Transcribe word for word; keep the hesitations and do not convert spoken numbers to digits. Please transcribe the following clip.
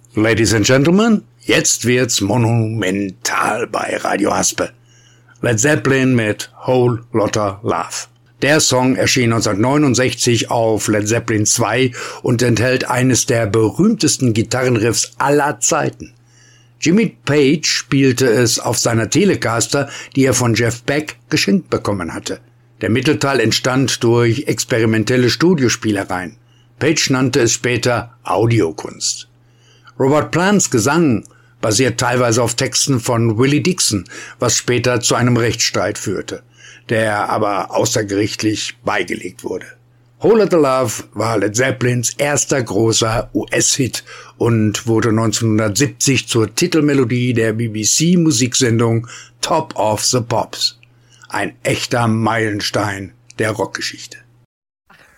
Ladies and Gentlemen, jetzt wird's monumental bei Radio Haspe. Led Zeppelin mit Whole Lotta Love. Der Song erschien neunzehnhundertneunundsechzig auf Led Zeppelin zwei und enthält eines der berühmtesten Gitarrenriffs aller Zeiten. Jimmy Page spielte es auf seiner Telecaster, die er von Jeff Beck geschenkt bekommen hatte. Der Mittelteil entstand durch experimentelle Studiospielereien. Page nannte es später Audiokunst. Robert Plants Gesang basiert teilweise auf Texten von Willie Dixon, was später zu einem Rechtsstreit führte, der aber außergerichtlich beigelegt wurde. Whole Lotta Love war Led Zeppelins erster großer U S-Hit und wurde neunzehnhundertsiebzig zur Titelmelodie der B B C-Musiksendung Top of the Pops. Ein echter Meilenstein der Rockgeschichte.